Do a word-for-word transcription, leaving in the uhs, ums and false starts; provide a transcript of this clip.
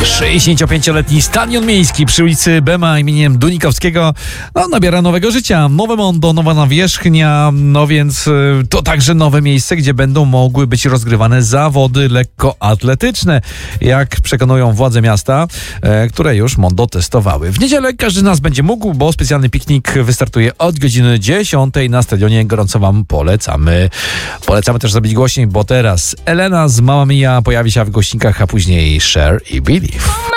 sześćdziesięciopięcioletni stadion miejski przy ulicy Bema imieniem Dunikowskiego no, nabiera nowego życia. Nowe mondo, nowa nawierzchnia, no więc y, to także nowe miejsce, gdzie będą mogły być rozgrywane zawody lekkoatletyczne, jak przekonują władze miasta, e, które już mondo testowały. W niedzielę każdy z nas będzie mógł, bo specjalny piknik wystartuje od godziny dziesiątej na stadionie. Gorąco wam polecamy. Polecamy też zrobić głośniej, bo teraz Elena z Mamma Mia pojawi się w głośnikach, a później Share i Believe.